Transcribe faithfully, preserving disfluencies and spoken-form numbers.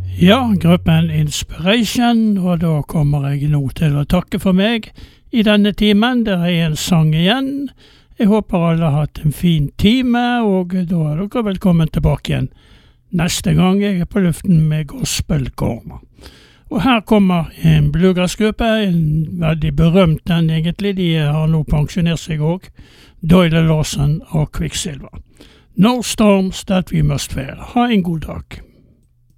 Ja, gruppen Inspiration, og da kommer jeg nå til å takke for meg i denne timen. Det er en sang igjen. Jeg håper alle har hatt en fin time, og da er dere velkommen tilbake igjen neste gang jeg er på luften med gospelkorma. Og her kommer en bluegrassgruppe, en veldig berømt den egentlig, de har nå pensjonert seg også, Doyle Lawson og Quicksilver. No storms that we must fear. Ha en god dag.